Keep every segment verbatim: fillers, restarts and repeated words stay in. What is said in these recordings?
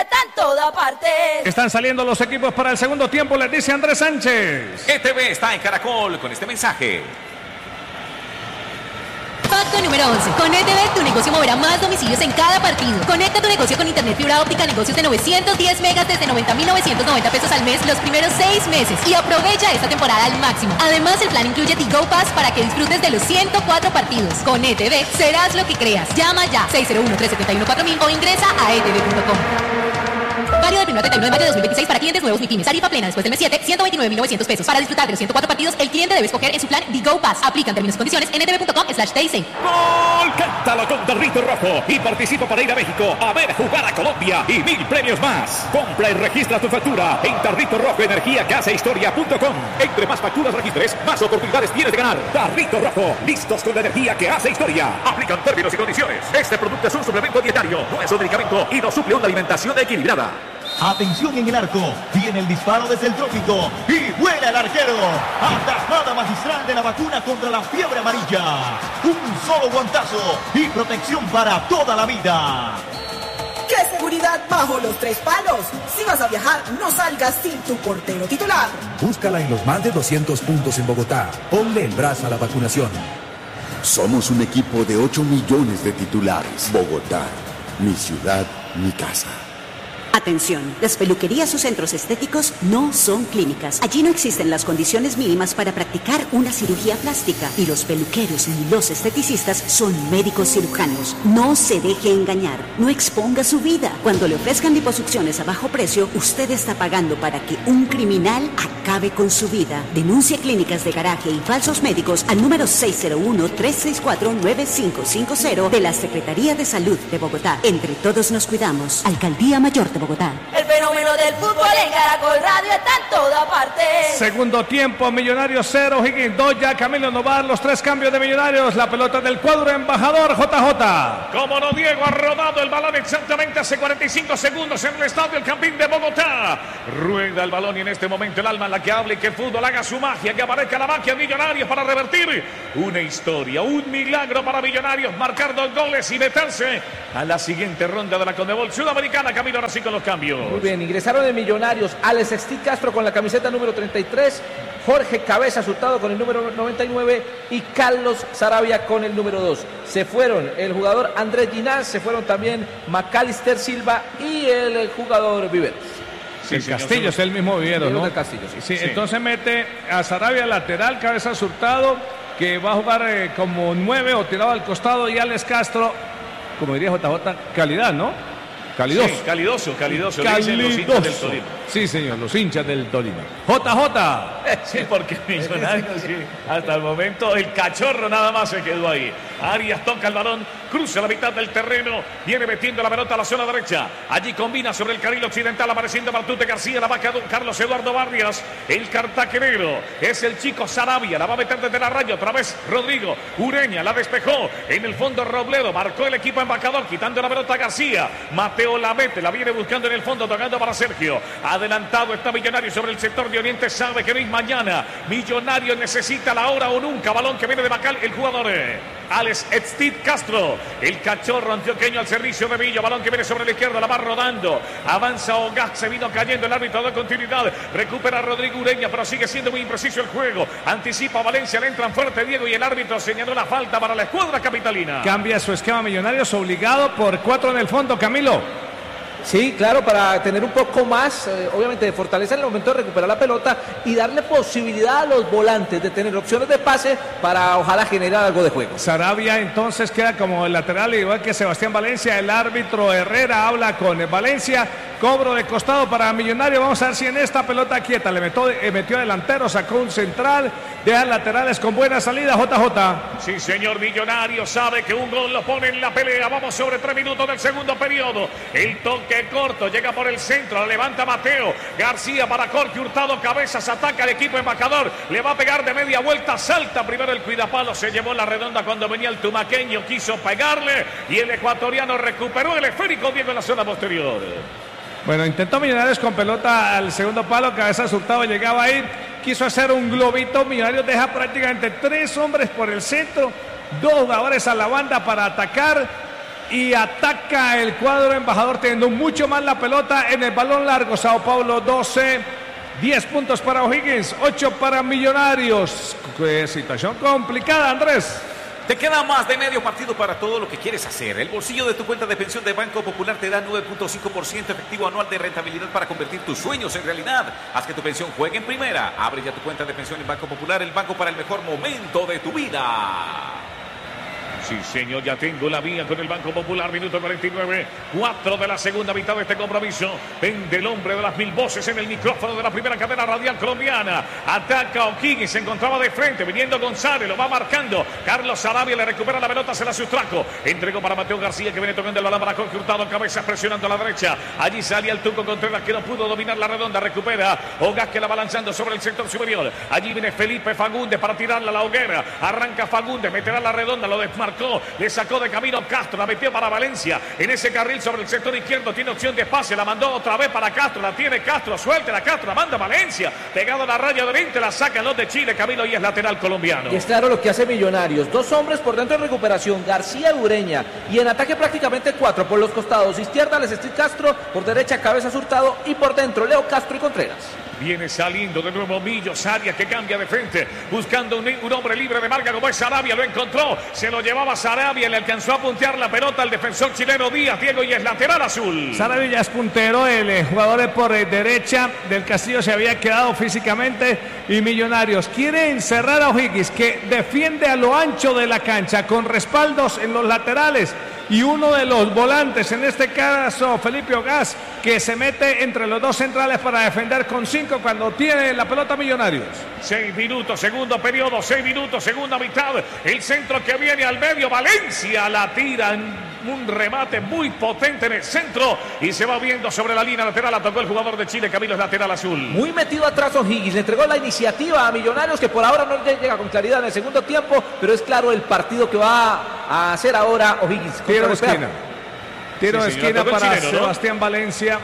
está en toda parte. Están saliendo los equipos para el segundo tiempo, les dice Andrés Sánchez. E T V está en Caracol con este mensaje. Pacto número once. Con E T V tu negocio moverá más domicilios en cada partido. Conecta tu negocio con internet fibra óptica, negocios de novecientos diez megas desde noventa mil novecientos noventa pesos al mes los primeros seis meses y aprovecha esta temporada al máximo. Además, el plan incluye Tigo Pass para que disfrutes de los ciento cuatro partidos. Con E T V serás lo que creas. Llama ya seis cero uno, tres siete uno, cuatro mil o ingresa a e t v punto com. Válido del primero al treinta y uno de mayo de dos mil veintiséis para clientes nuevos MIPYMES. Tarifa plena después del mes siete, ciento veintinueve mil novecientos pesos. Para disfrutar de los ciento cuatro partidos, el cliente debe escoger en su plan Digo Pass. Aplican términos y condiciones en e t v punto com slash t c. ¡Gol! Cántalo con Tarrito Rojo y participa para ir a México a ver jugar a Colombia y mil premios más. Compra y registra tu factura en Tarrito Rojo Energía que hace historia punto com. Entre más facturas registres, más oportunidades tienes de ganar. Tarrito Rojo, listos con la energía que hace historia. Aplican términos y condiciones. Este producto es un suplemento dietario, no es un medicamento y no suple una alimentación equilibrada. Atención en el arco, viene el disparo desde el trópico y vuela el arquero. Atajada magistral de la vacuna contra la fiebre amarilla. Un solo guantazo y protección para toda la vida. ¡Qué seguridad bajo los tres palos! Si vas a viajar, no salgas sin tu portero titular. Búscala en los más de doscientos puntos en Bogotá. Ponle el brazo a la vacunación. Somos un equipo de ocho millones de titulares. Bogotá, mi ciudad, mi casa. Atención, las peluquerías o centros estéticos no son clínicas. Allí no existen las condiciones mínimas para practicar una cirugía plástica y los peluqueros ni los esteticistas son médicos cirujanos. No se deje engañar, no exponga su vida. Cuando le ofrezcan liposucciones a bajo precio, usted está pagando para que un criminal acabe con su vida. Denuncie clínicas de garaje y falsos médicos al número seis cero uno, tres seis cuatro, nueve cinco cinco cero de la Secretaría de Salud de Bogotá. Entre todos nos cuidamos. Alcaldía Mayor de Bogotá. El fenómeno del fútbol en Caracol Radio está en toda parte. Segundo tiempo, Millonarios cero, Higgins dos, ya Camilo Novar, los tres cambios de Millonarios, la pelota del cuadro embajador, J J. Como no, Diego ha rodado el balón exactamente hace cuarenta y cinco segundos en el estadio El Campín de Bogotá. Rueda el balón y en este momento el alma en la que habla y que el fútbol haga su magia, que aparezca la magia de Millonarios para revertir una historia, un milagro para Millonarios, marcar dos goles y meterse a la siguiente ronda de la Conmebol Sudamericana. Camilo, ahora sí con los cambios. Muy bien, ingresaron en Millonarios Alex Steve Castro con la camiseta número treinta y tres, Jorge Cabeza Hurtado con el número noventa y nueve y Carlos Saravia con el número dos. Se fueron el jugador Andrés Ginás, se fueron también Macalister Silva y el jugador Viveros. Sí, el Castillo es el mismo Vivero, ¿no? El Castillo, sí. Sí, Sí. Entonces mete a Saravia lateral, Cabeza Hurtado, que va a jugar eh, como nueve o tirado al costado, y Alex Castro, como diría J J, calidad, ¿no? Calidoso. Sí, calidoso, calidoso. Calidoso. Dicen los hinchas del Tolima. Sí, señor, los hinchas del Tolima. J J. Sí, porque Millonarios, sí, hasta el momento el cachorro nada más se quedó ahí. Arias toca el balón, cruza la mitad del terreno, viene metiendo la pelota a la zona derecha. Allí combina sobre el carril occidental, apareciendo Matute García, la va Carlos Eduardo Barrios, el cartaquenero. Es el chico Saravia, la va a meter desde la raya, otra vez Rodrigo Ureña, la despejó. En el fondo Robledo, marcó el equipo embajador, quitando la pelota a García. Mateo la mete, la viene buscando en el fondo, tocando para Sergio. Adelantado está Millonario sobre el sector de Oriente, sabe que no es mañana. Millonario necesita la hora o nunca. Balón que viene de Bacal, el jugador eh, Alex Steve Castro, el cachorro antioqueño al servicio de Villa. Balón que viene sobre la izquierda, la va rodando. Avanza Ogaz, se vino cayendo el árbitro de continuidad. Recupera Rodrigo Ureña, pero sigue siendo muy impreciso el juego. Anticipa Valencia, le entran fuerte Diego y el árbitro señaló la falta para la escuadra capitalina. Cambia su esquema Millonarios, obligado por cuatro en el fondo, Camilo. Sí, claro, para tener un poco más, eh, obviamente, de fortaleza en el momento de recuperar la pelota y darle posibilidad a los volantes de tener opciones de pase para ojalá generar algo de juego. Saravia entonces queda como el lateral, igual que Sebastián Valencia. El árbitro Herrera habla con Valencia. Cobro de costado para Millonario. Vamos a ver si en esta pelota quieta le metió, eh, metió delantero, sacó un central, deja laterales con buena salida. J J. Sí, señor. Millonario sabe que un gol lo pone en la pelea. Vamos sobre tres minutos del segundo periodo. El toque corto, llega por el centro, la levanta Mateo García para Jorge Hurtado, Cabezas, ataca el equipo embajador, le va a pegar de media vuelta, salta primero el cuidapalo, se llevó la redonda cuando venía el tumaqueño, quiso pegarle y el ecuatoriano recuperó el esférico Diego en la zona posterior. Bueno, intentó Millonarios con pelota al segundo palo, Cabezas Hurtado llegaba ahí, quiso hacer un globito. Millonarios deja prácticamente tres hombres por el centro, dos jugadores a la banda para atacar y ataca el cuadro embajador teniendo mucho más la pelota en el balón largo. Sao Paulo doce, diez puntos para O'Higgins, ocho para Millonarios. Qué situación complicada, Andrés. Te queda más de medio partido para todo lo que quieres hacer. El bolsillo de tu cuenta de pensión de Banco Popular te da nueve punto cinco por ciento efectivo anual de rentabilidad para convertir tus sueños en realidad. Haz que tu pensión juegue en primera. Abre ya tu cuenta de pensión en Banco Popular, el banco para el mejor momento de tu vida. Sí, señor, ya tengo la mía con el Banco Popular, minuto cuarenta y nueve, cuatro de la segunda mitad de este compromiso. Vende el hombre de las mil voces en el micrófono de la primera cadena radial colombiana. Ataca O'Higgins, se encontraba de frente, viniendo González, lo va marcando. Carlos Sarabia le recupera la pelota, se la sustrajo. Entregó para Mateo García, que viene tocando el balón para Jorge Hurtado, cabeza presionando a la derecha. Allí salía el Tuco Contreras, que no pudo dominar la redonda, recupera Ogas, que la va lanzando sobre el sector superior. Allí viene Felipe Fagundes para tirarla a la hoguera. Arranca Fagundes, meterá la redonda, lo desmarcó. Le sacó de camino Castro, la metió para Valencia en ese carril sobre el sector izquierdo, tiene opción de pase, la mandó otra vez para Castro, la tiene Castro, suelta la Castro, la manda Valencia, pegado a la raya de veinte, la sacan los de Chile, Camilo, y es lateral colombiano. Y es claro lo que hace Millonarios, dos hombres por dentro de recuperación, García y Ureña, y en ataque prácticamente cuatro por los costados, izquierda Lesestil Castro, por derecha Cabezas Hurtado y por dentro Leo Castro y Contreras. Viene saliendo de nuevo Millos, Arias, que cambia de frente, buscando un, un hombre libre de marca como es Sarabia, lo encontró, se lo llevaba Sarabia, le alcanzó a puntear la pelota al defensor chileno Díaz, Diego, y es lateral azul. Sarabia ya es puntero, el eh, jugador por eh, derecha del Castillo se había quedado físicamente, y Millonarios quiere encerrar a O'Higgins, que defiende a lo ancho de la cancha, con respaldos en los laterales, y uno de los volantes, en este caso Felipe Ogas, que se mete entre los dos centrales para defender con cinco cuando tiene la pelota Millonarios. Seis minutos, segundo periodo, seis minutos, segunda mitad. El centro que viene al medio, Valencia la tira en un remate muy potente en el centro y se va viendo sobre la línea lateral. La tocó el jugador de Chile, Camilo, es lateral azul. Muy metido atrás O'Higgins, le entregó la iniciativa a Millonarios, que por ahora no llega con claridad en el segundo tiempo, pero es claro el partido que va a hacer ahora O'Higgins. Tiro de esquina. Tiro de sí, esquina para chileno, ¿no? Sebastián Valencia.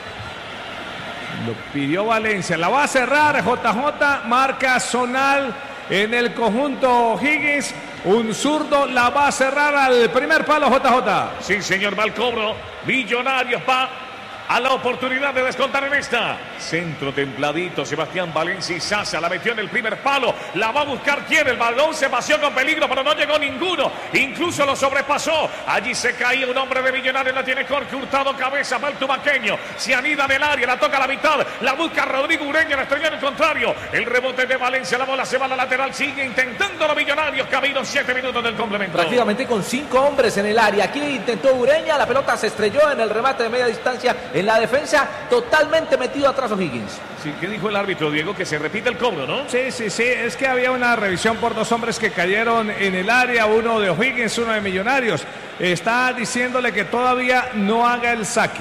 Lo pidió Valencia. La va a cerrar J J. Marca zonal en el conjunto O'Higgins. Un zurdo la va a cerrar al primer palo J J. Sí, señor, va al cobro. Millonarios va a la oportunidad de descontar en esta. Centro templadito, Sebastián Valencia y Sasa la metió en el primer palo. La va a buscar quién. El balón se paseó con peligro, pero no llegó ninguno. Incluso lo sobrepasó. Allí se caía un hombre de Millonarios. La tiene Jorge Hurtado, cabeza para el tumaqueño. Se anida en el área, la toca a la mitad. La busca Rodrigo Ureña, la estrelló en el contrario. El rebote de Valencia, la bola se va a la lateral. Sigue intentando los Millonarios. Camino siete minutos del complemento. Prácticamente con cinco hombres en el área. Aquí intentó Ureña, la pelota se estrelló en el remate de media distancia. En la defensa, totalmente metido atrás O'Higgins. Sí, ¿qué dijo el árbitro, Diego? Que se repite el cobro, ¿no? Sí, sí, sí. Es que había una revisión por dos hombres que cayeron en el área. Uno de O'Higgins, uno de Millonarios. Está diciéndole que todavía no haga el saque.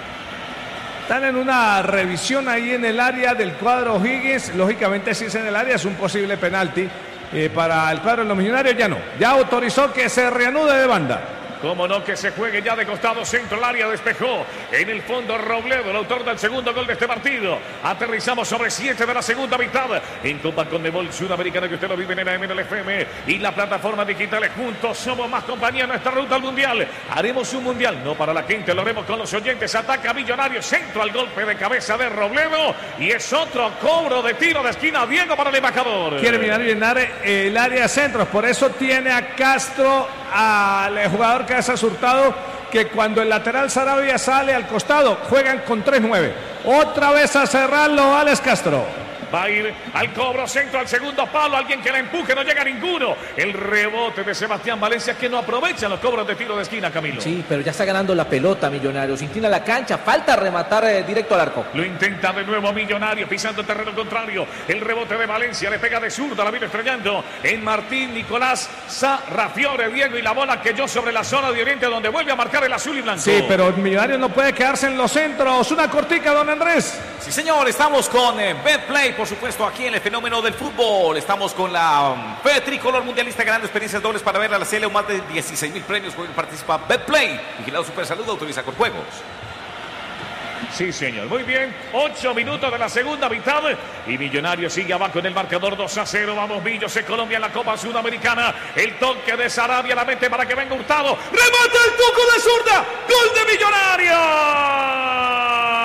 Están en una revisión ahí en el área del cuadro O'Higgins. Lógicamente, si es en el área, es un posible penalti. Eh, para el cuadro de los Millonarios ya no. Ya autorizó que se reanude de banda. Cómo no, que se juegue ya de costado, centro, el área despejó. En el fondo Robledo, el autor del segundo gol de este partido. Aterrizamos sobre siete de la segunda mitad. En Copa Conmebol Sudamericana, que usted lo vive en A M L F M y la plataforma digitales. Juntos somos más compañía en nuestra ruta al mundial. Haremos un mundial, no para la gente, lo haremos con los oyentes. Ataca Millonarios, centro al golpe de cabeza de Robledo. Y es otro cobro de tiro de esquina, Diego, para el embajador. Quiere Millonarios llenar el área de centros, por eso tiene a Castro, al jugador Cabezas Hurtado, que cuando el lateral Sarabia sale al costado, juegan con tres nueve. Otra vez a cerrarlo Alex Castro. Va a ir al cobro, centro al segundo palo, alguien que la empuje, no llega ninguno. El rebote de Sebastián Valencia, que no aprovecha los cobros de tiro de esquina, Camilo. Sí, pero ya está ganando la pelota Millonarios, inclina la cancha, falta rematar eh, directo al arco. Lo intenta de nuevo Millonarios, pisando el terreno contrario. El rebote de Valencia, le pega de zurda, la viene estrellando en Martín Nicolás Sarrafiore, Diego, y la bola que yo sobre la zona de Oriente, donde vuelve a marcar el azul y blanco. Sí, pero Millonarios no puede quedarse en los centros. Una cortica, don Andrés. Sí, señor, estamos con eh, Betplay, por supuesto, aquí en el fenómeno del fútbol. Estamos con la um, F E Tricolor Mundialista, ganando experiencias dobles para ver a la C L O, más de dieciséis mil premios. Participa Betplay, vigilado Super Salud, autoriza con juegos. Sí, señor. Muy bien. Ocho minutos de la segunda mitad. Y Millonarios sigue abajo en el marcador dos a cero. Vamos, Millos en Colombia en la Copa Sudamericana. El toque de Sarabia la mete para que venga Hurtado. ¡Remata el Tucu de zurda! ¡Gol de Millonarios!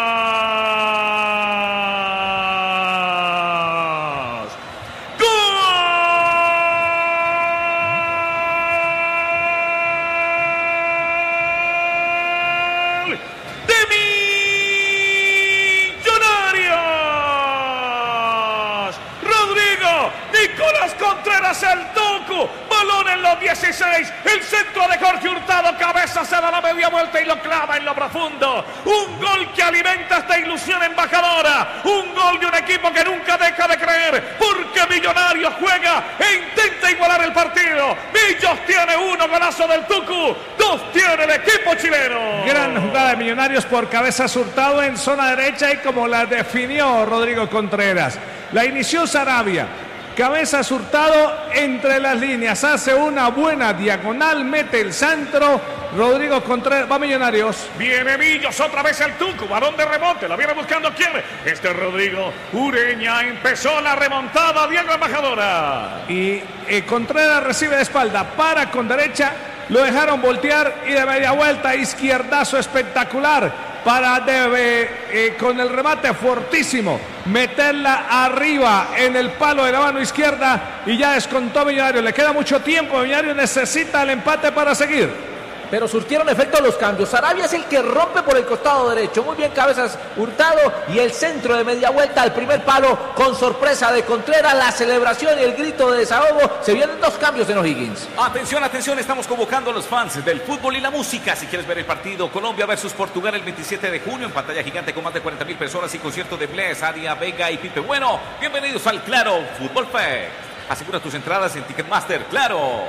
Contreras, el Tucu, balón en los dieciséis, el centro de Jorge Hurtado, cabeza se da la media vuelta y lo clava en lo profundo. Un gol que alimenta esta ilusión embajadora, un gol de un equipo que nunca deja de creer, porque Millonarios juega e intenta igualar el partido. Millos tiene uno, golazo del Tucu, dos tiene el equipo chileno. Gran jugada de Millonarios por cabezas Hurtado en zona derecha y como la definió Rodrigo Contreras. La inició Sarabia. Cabezas Hurtado entre las líneas, hace una buena diagonal, mete el centro, Rodrigo Contreras, va Millonarios. Viene Millos, otra vez el Tucu, balón de rebote, la viene buscando quién. Este es Rodrigo Ureña, empezó la remontada, Diego Embajadora. Y eh, Contreras recibe de espalda, para con derecha, lo dejaron voltear y de media vuelta, izquierdazo espectacular. Para debe, eh, con el remate fortísimo, meterla arriba en el palo de la mano izquierda y ya descontó Millonarios. Le queda mucho tiempo, Millonarios necesita el empate para seguir. Pero surtieron efecto los cambios. Sarabia es el que rompe por el costado derecho. Muy bien cabezas Hurtado y el centro de media vuelta al primer palo con sorpresa de Contreras. La celebración y el grito de desahogo. Se vienen dos cambios en O'Higgins. Atención, atención, estamos convocando a los fans del fútbol y la música. Si quieres ver el partido Colombia versus Portugal el veintisiete de junio en pantalla gigante con más de cuarenta mil personas y concierto de Bless, Aria, Vega y Pipe Bueno. Bienvenidos al Claro Fútbol Fest. Asegura tus entradas en Ticketmaster. ¡Claro!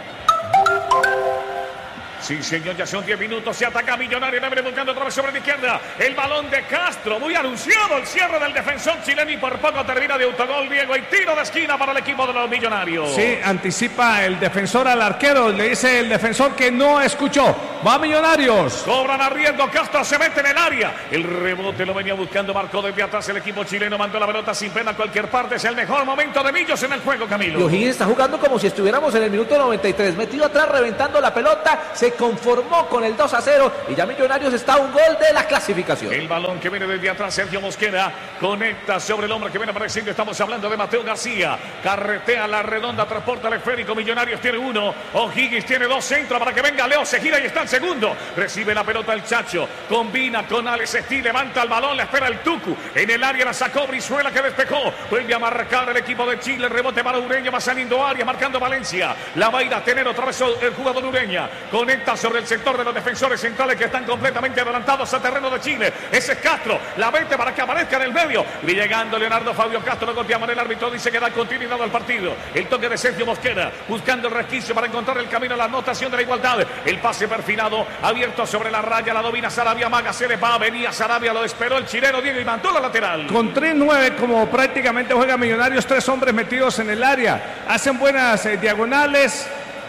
Sí, señor, ya son diez minutos, se ataca Millonarios, debe buscando otra vez sobre la izquierda, el balón de Castro, muy anunciado el cierre del defensor chileno y por poco termina de autogol, Diego, y tiro de esquina para el equipo de los Millonarios. Sí, anticipa el defensor al arquero, le dice el defensor que no escuchó, va Millonarios. Cobran arriendo, Castro se mete en el área, el rebote lo venía buscando, marcó desde atrás el equipo chileno, mandó la pelota sin pena a cualquier parte, es el mejor momento de Millos en el juego, Camilo. Y O'Higgins está jugando como si estuviéramos en el minuto noventa y tres, metido atrás, reventando la pelota, se conformó con el dos a cero y ya Millonarios está a un gol de la clasificación. El balón que viene desde atrás, Sergio Mosquera conecta sobre el hombre que viene apareciendo, estamos hablando de Mateo García, carretea la redonda, transporta el esférico, Millonarios tiene uno, O'Higgins tiene dos, centros para que venga Leo, se gira y está el segundo, recibe la pelota el Chacho, combina con Alex Estí, levanta el balón, la espera el Tucu, en el área la sacó Brizuela que despejó, vuelve a marcar el equipo de Chile, el rebote para Ureña, va saliendo área, marcando Valencia, la va a ir a tener otra vez el jugador Ureña, conecta sobre el sector de los defensores centrales que están completamente adelantados a terreno de Chile. Ese es Castro, la vente para que aparezca en el medio. Y llegando Leonardo Fabio Castro, lo golpeamos, el árbitro dice que da continuidad al partido. El toque de Sergio Mosquera, buscando el resquicio para encontrar el camino a la anotación de la igualdad. El pase perfilado, abierto sobre la raya, la domina Sarabia, Maga, se le va, venía Sarabia, lo esperó el chileno Diego y mandó la lateral. Con tres nueve, como prácticamente juega Millonarios, tres hombres metidos en el área. Hacen buenas eh, diagonales.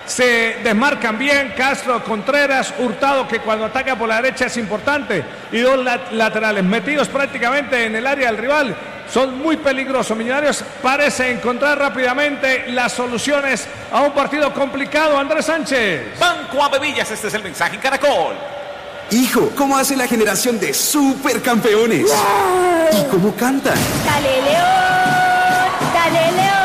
Se desmarcan bien Castro, Contreras, Hurtado, que cuando ataca por la derecha es importante, y dos lat- laterales metidos prácticamente en el área del rival. Son muy peligrosos. Millonarios parece encontrar rápidamente las soluciones a un partido complicado. Andrés Sánchez. Banco Avevillas, este es el mensaje en Caracol. Hijo, ¿cómo hace la generación de supercampeones? ¡Wow! ¿Y cómo cantan? ¡Dale, León! ¡Dale, León!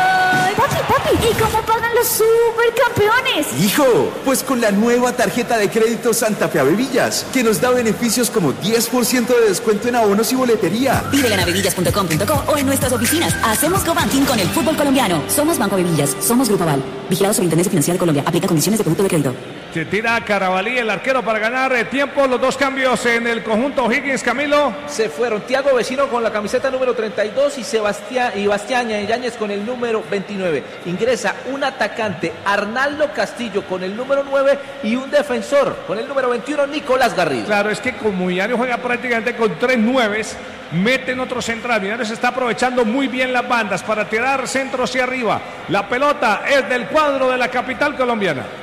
Papi, papi, ¿y cómo pagan los supercampeones? Hijo, pues con la nueva tarjeta de crédito Santa Fe Avevillas, que nos da beneficios como diez por ciento de descuento en abonos y boletería. Pídela en avevillas punto com punto co o en nuestras oficinas. Hacemos cobanking con el fútbol colombiano. Somos Banco Avevillas, somos Grupo Aval. Vigilado Superintendencia Financiera de Colombia. Aplica condiciones de producto de crédito. Se tira Carabalí, el arquero, para ganar eh, tiempo. Los dos cambios en el conjunto O'Higgins, Camilo. Se fueron Tiago Vecino con la camiseta número treinta y dos y Sebastián y Bastián Yáñez con el número veintinueve. Ingresa un atacante, Arnaldo Castillo, con el número nueve y un defensor con el número veintiuno, Nicolás Garrido. Claro, es que como Millonarios juega prácticamente con tres nueves, meten otro central. Millonarios está aprovechando muy bien las bandas para tirar centro hacia arriba. La pelota es del cuadro de la capital colombiana.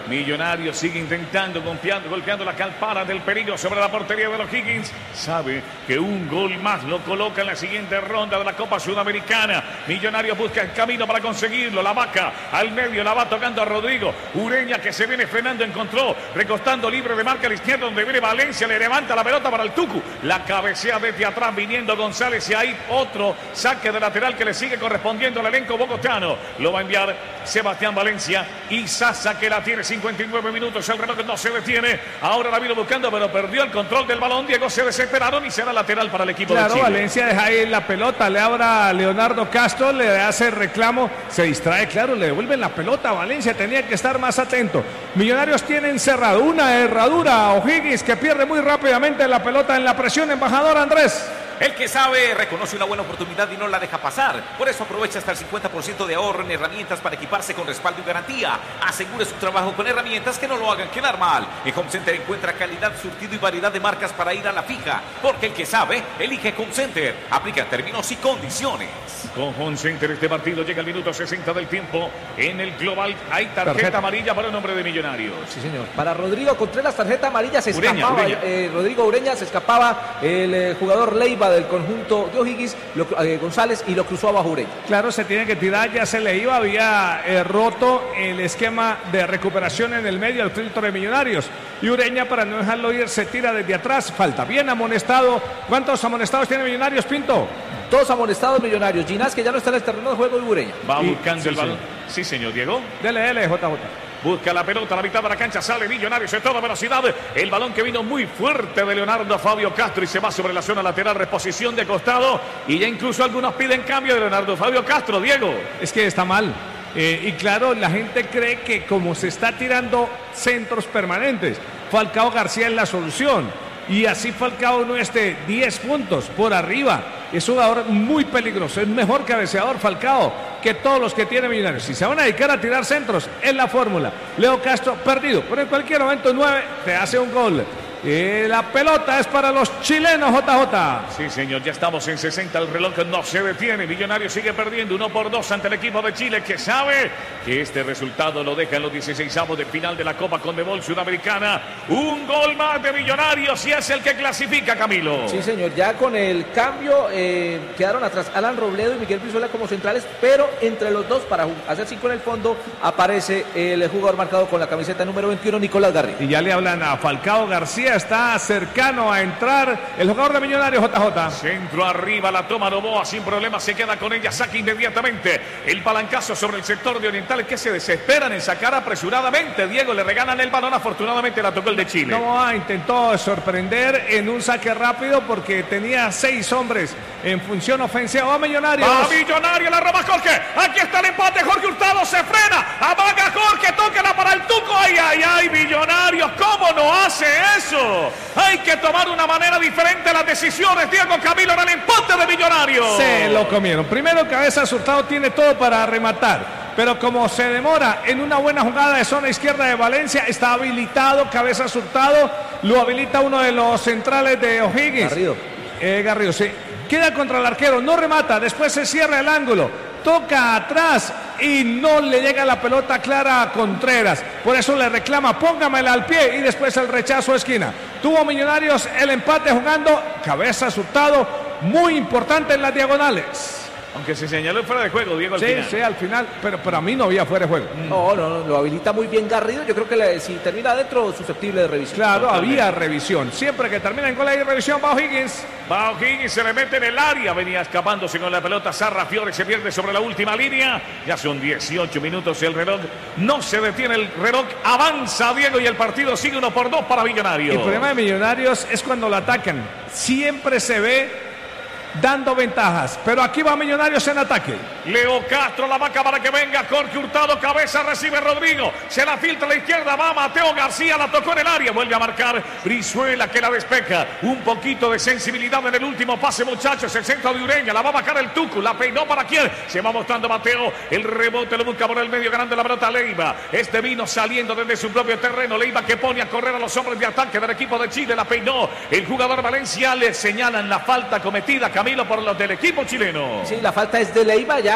Millonarios sigue intentando, golpeando, golpeando la calpara del peligro sobre la portería de los Higgins. Sabe que un gol más lo coloca en la siguiente ronda de la Copa Sudamericana. Millonarios busca el camino para conseguirlo. La vaca al medio, la va tocando a Rodrigo. Ureña, que se viene frenando, encontró, recostando libre de marca a la izquierda, donde viene Valencia, le levanta la pelota para el Tucu. La cabecea desde atrás, viniendo González, y ahí otro saque de lateral que le sigue correspondiendo al elenco bogotano. Lo va a enviar Sebastián Valencia y Sasa, que la tiene. Cincuenta y nueve minutos, el reloj no se detiene. Ahora la vino buscando, pero perdió el control del balón. Diego, se desesperaron y será lateral para el equipo claro, de Chile. Valencia deja ahí la pelota, le abra Leonardo Castro, le hace el reclamo, se distrae, claro, le devuelven la pelota a Valencia, tenía que estar más atento. Millonarios tiene encerrado una herradura a O'Higgins, que pierde muy rápidamente la pelota en la presión. Embajador Andrés. El que sabe reconoce una buena oportunidad y no la deja pasar. Por eso aprovecha hasta el cincuenta por ciento de ahorro en herramientas para equiparse con respaldo y garantía. Asegure su trabajo con herramientas que no lo hagan quedar mal. En Home Center encuentra calidad, surtido y variedad de marcas para ir a la fija. Porque el que sabe, elige Home Center. Aplica términos y condiciones. Con Home Center este partido llega al minuto sesenta del tiempo. En el global hay tarjeta, tarjeta. amarilla para el nombre de Millonarios. Sí, señor. Para Rodrigo Contreras, tarjeta amarilla, se Ureña, escapaba. Ureña. Eh, Rodrigo Ureña, se escapaba el eh, jugador Leiva del conjunto de O'Higgins, lo, eh, González, y lo cruzó abajo Ureña. Claro, se tiene que tirar, ya se le iba, había eh, roto el esquema de recuperación en el medio al filtro de Millonarios. Y Ureña, para no dejarlo ir, se tira desde atrás, falta. Bien amonestado. ¿Cuántos amonestados tiene Millonarios, Pinto? Dos amonestados Millonarios. Ginás, que ya no está en el terreno de juego, y Ureña. Va y, buscando sí, el balón. Sí, sí, señor Diego. Dele, dele, J J. Busca la pelota a la mitad de la cancha, sale Millonarios en toda velocidad. El balón que vino muy fuerte de Leonardo Fabio Castro y se va sobre la zona lateral, reposición de costado. Y ya incluso algunos piden cambio de Leonardo Fabio Castro, Diego. Es que está mal. Eh, y claro, la gente cree que como se está tirando centros permanentes, Falcao García es la solución. Y así Falcao no esté diez puntos por arriba. Es un jugador muy peligroso. Es mejor cabeceador Falcao que todos los que tiene Millonarios. Si se van a dedicar a tirar centros, es la fórmula. Leo Castro perdido, pero en cualquier momento nueve te hace un gol. Y la pelota es para los chilenos, J J. Sí, señor, ya estamos en sesenta, el reloj no se detiene. Millonarios sigue perdiendo uno por dos ante el equipo de Chile, que sabe que este resultado lo deja en los dieciseisavos de final de la Copa Conmebol Sudamericana. Un gol más de Millonarios y es el que clasifica, Camilo. Sí, señor, ya con el cambio eh, quedaron atrás Alan Robledo y Miguel Brizuela como centrales, pero entre los dos, para hacer cinco en el fondo, aparece el jugador marcado con la camiseta número veintiuno, Nicolás Garrido. Y ya le hablan a Falcao García. Está cercano a entrar el jugador de Millonarios, J J. Centro arriba, la toma Novoa sin problema, se queda con ella, saca inmediatamente el palancazo sobre el sector de Orientales, que se desesperan en sacar apresuradamente. Diego, le regalan el balón, afortunadamente la tocó el de Chile. Novoa intentó sorprender en un saque rápido porque tenía seis hombres en función ofensiva. Va Millonarios. Va Millonarios, la roba Jorge. Aquí está el empate, Jorge Hurtado se frena. Amaga Jorge, tóquela para el Tuco. Ay, ay, ay, Millonarios, ¿cómo no hace eso? Hay que tomar una manera diferente las decisiones. Diego Camilo en el empate de Millonarios. Se lo comieron. Primero, Cabezas Hurtado tiene todo para rematar, pero como se demora en una buena jugada de zona izquierda de Valencia, está habilitado Cabezas Hurtado, lo habilita uno de los centrales de O'Higgins. Garrido. Eh, Garrido, sí. Queda contra el arquero, no remata, después se cierra el ángulo, toca atrás y no le llega la pelota clara a Contreras. Por eso le reclama, póngamela al pie, y después el rechazo a esquina. Tuvo Millonarios el empate jugando Cabezas Hurtado, muy importante en las diagonales. Aunque se señaló fuera de juego, Diego, al sí, final. Sí, al final, pero para mí no había fuera de juego. No, no, no, lo habilita muy bien Garrido. Yo creo que le, si termina adentro, susceptible de revisión. Claro, totalmente. Había revisión. Siempre que termina en gol hay revisión. Va O'Higgins. Va O'Higgins, se le mete en el área. Venía escapándose con la pelota. Sarra Fiore se pierde sobre la última línea. Ya son dieciocho minutos el reloj. No se detiene el reloj. Avanza Diego y el partido sigue uno por dos para Millonarios. El problema de Millonarios es cuando lo atacan. Siempre se ve dando ventajas, pero aquí va Millonarios en ataque. Leo Castro, la vaca para que venga Jorge Hurtado, cabeza, recibe Rodrigo, se la filtra a la izquierda, va Mateo García, la tocó en el área, vuelve a marcar Brizuela, que la despeja. Un poquito de sensibilidad en el último pase, muchachos, el centro de Ureña, la va a bajar el Tucu, la peinó para quién, se va mostrando Mateo, el rebote lo busca por el medio, ganando la pelota Leiva. Este vino saliendo desde su propio terreno, Leiva que pone a correr a los hombres de ataque del equipo de Chile, la peinó el jugador Valencia, le señalan la falta cometida, Camilo, por los del equipo chileno. Sí, la falta es de Leiva, ya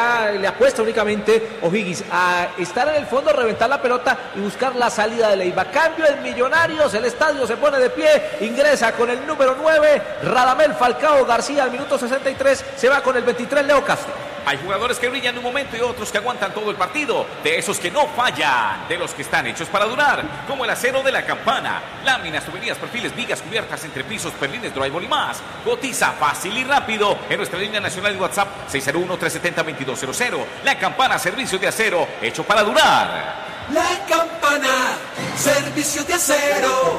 ya le apuesta únicamente O'Higgins a estar en el fondo, reventar la pelota y buscar la salida de Leiva. Cambio en Millonarios, el estadio se pone de pie, ingresa con el número nueve, Radamel Falcao García al minuto sesenta y tres, se va con el veintitrés, Leo Castro. Hay jugadores que brillan un momento y otros que aguantan todo el partido. De esos que no fallan, de los que están hechos para durar, como el acero de la Campana. Láminas, tuberías, perfiles, vigas, cubiertas, entrepisos, perlines, drywall y más. Cotiza fácil y rápido en nuestra línea nacional de WhatsApp seis cero uno, tres siete cero, dos dos cero cero. La Campana, servicio de acero, hecho para durar. La Campana, servicio de acero.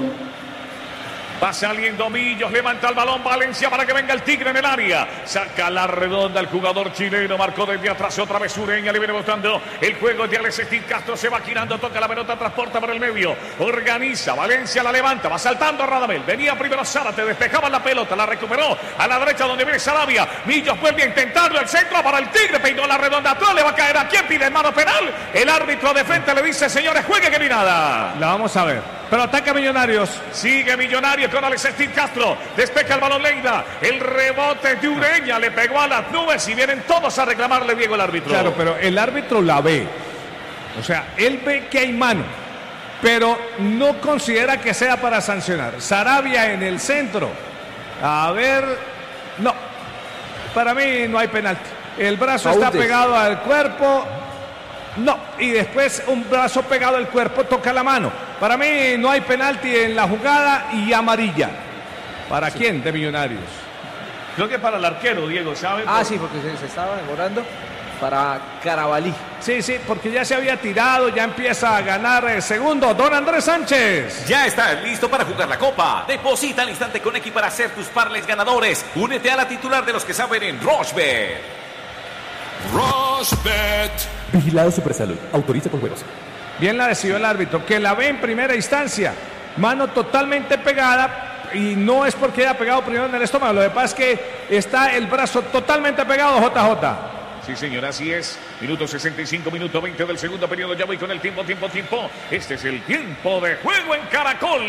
Va saliendo Millos, levanta el balón Valencia para que venga el Tigre en el área. Saca la redonda el jugador chileno, marcó desde atrás otra vez Ureña, le viene botando el juego de Alex Steve Castro, se va girando, toca la pelota, transporta por el medio, organiza, Valencia la levanta, va saltando Radamel, venía primero Zárate, despejaba la pelota, la recuperó a la derecha donde viene Sarabia, Millos vuelve a intentarlo, el centro para el Tigre, peinó la redonda atrás, le va a caer a quien pide mano penal, el árbitro de frente le dice, señores, juegue que ni nada. La vamos a ver, pero ataca Millonarios. Sigue Millonarios con Alex Steve Castro, despeja el balón Leiva, el rebote de Ureña, le pegó a las nubes y vienen todos a reclamarle, Diego, el árbitro. Claro, pero el árbitro la ve, o sea, él ve que hay mano, pero no considera que sea para sancionar. Sarabia en el centro, a ver, no, para mí no hay penalti, el brazo está pegado al cuerpo. No, y después un brazo pegado al cuerpo toca la mano. Para mí no hay penalti en la jugada y amarilla. ¿Para sí. quién? De Millonarios. Creo que para el arquero, Diego, ¿sabe? Ah, sí, porque se, se estaba demorando. Para Carabalí. Sí, sí, porque ya se había tirado, ya empieza a ganar el segundo. Don Andrés Sánchez. Ya está listo para jugar la Copa. Deposita al instante con X para hacer tus parlays ganadores. Únete a la titular de los que saben en Rochebet. Rochebet. Vigilado Supersalud. Autoriza con juegos. Bien la decidió el árbitro, que la ve en primera instancia. Mano totalmente pegada. Y no es porque haya pegado primero en el estómago. Lo que pasa es que está el brazo totalmente pegado, J J. Sí, señor, así es. Minuto sesenta y cinco, minuto veinte del segundo periodo. Ya voy con el tiempo, tiempo, tiempo. Este es el tiempo de juego en Caracol.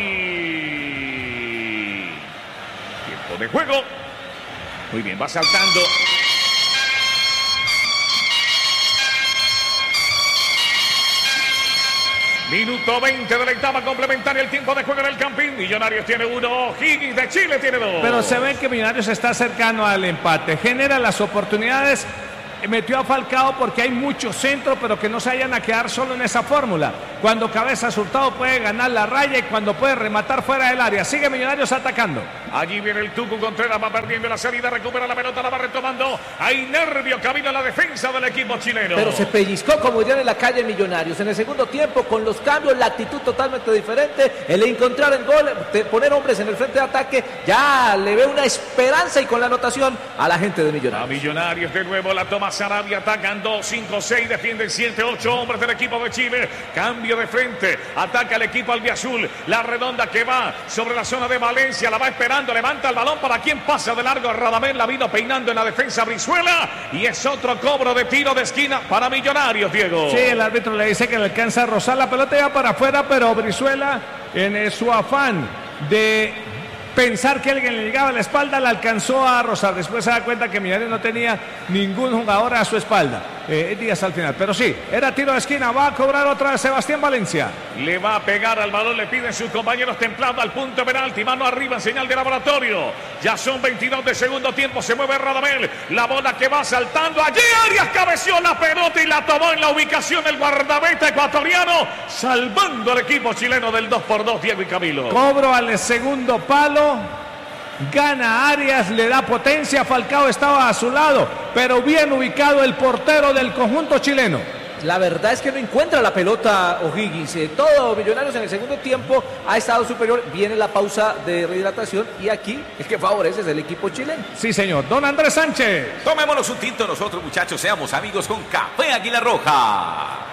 Tiempo de juego. Muy bien, va saltando. Minuto veinte de la etapa complementaria, el tiempo de juego en el Campín. Millonarios tiene uno, Higgins de Chile tiene dos. Pero se ve que Millonarios está cercano al empate, genera las oportunidades, metió a Falcao porque hay mucho centro, pero que no se vayan a quedar solo en esa fórmula. Cuando Cabezas Hurtado puede ganar la raya y cuando puede rematar fuera del área. Sigue Millonarios atacando. Allí viene el Tucu Contreras, va perdiendo la salida, recupera la pelota, la va retomando. Hay nervio, camino a la defensa del equipo chileno. Pero se pellizcó como dirían en la calle Millonarios. En el segundo tiempo, con los cambios, la actitud totalmente diferente. El encontrar el gol, poner hombres en el frente de ataque, ya le ve una esperanza y con la anotación a la gente de Millonarios. A Millonarios de nuevo la toma Sarabia, atacan dos, cinco, seis, defienden siete, ocho hombres del equipo de Chile. Cambio de frente, ataca el equipo albiazul. La redonda que va sobre la zona de Valencia, la va esperando, levanta el balón para quien pasa de largo. Radamel la vino peinando en la defensa Brizuela y es otro cobro de tiro de esquina para Millonarios, Diego. Sí, el árbitro le dice que le alcanza a rozar la pelota ya para afuera, pero Brizuela en su afán de pensar que alguien le llegaba a la espalda, la alcanzó a rozar. Después se da cuenta que Millonarios no tenía ningún jugador a su espalda. Eh, Díaz al final, pero sí, era tiro de esquina. Va a cobrar otra vez Sebastián Valencia. Le va a pegar al balón, le piden sus compañeros templado al punto penalti. Mano arriba en señal de laboratorio. Ya son veintidós de segundo tiempo. Se mueve Radamel. La bola que va saltando. Allí Arias cabeció la pelota y la tomó en la ubicación el guardameta ecuatoriano, salvando al equipo chileno del dos por dos, Diego y Camilo. Cobro al segundo palo. Gana Arias, le da potencia. Falcao estaba a su lado, pero bien ubicado el portero del conjunto chileno. La verdad es que no encuentra la pelota O'Higgins. Eh, todo Millonarios en el segundo tiempo ha estado superior. Viene la pausa de rehidratación y aquí el que favorece es el equipo chileno. Sí, señor. Don Andrés Sánchez. Tomémonos un tinto nosotros, muchachos. Seamos amigos con Café Águila Roja.